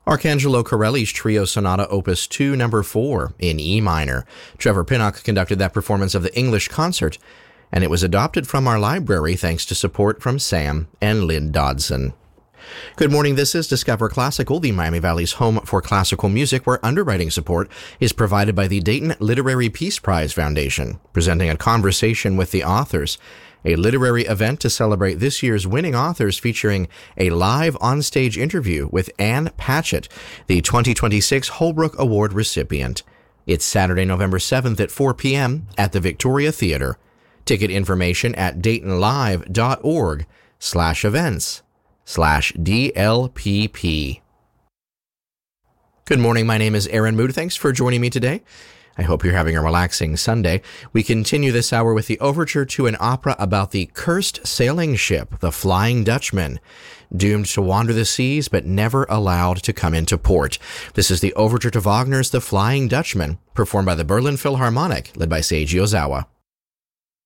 Arcangelo Corelli's Trio Sonata Opus 2 No. 4 in E minor. Trevor Pinnock conducted that performance of the English concert, and it was adopted from our library thanks to support from Sam and Lynn Dodson. Good morning, this is Discover Classical, the Miami Valley's home for classical music, where underwriting support is provided by the Dayton Literary Peace Prize Foundation, presenting a conversation with the authors, a literary event to celebrate this year's winning authors featuring a live onstage interview with Ann Patchett, the 2026 Holbrook Award recipient. It's Saturday, November 7th at 4 p.m. at the Victoria Theater. Ticket information at daytonlive.org/events/DLPP. Good morning, my name is Aaron Mood. Thanks for joining me today. I hope you're having a relaxing Sunday. We continue this hour with the overture to an opera about the cursed sailing ship, the Flying Dutchman, doomed to wander the seas but never allowed to come into port. This is the overture to Wagner's The Flying Dutchman, performed by the Berlin Philharmonic, led by Seiji Ozawa.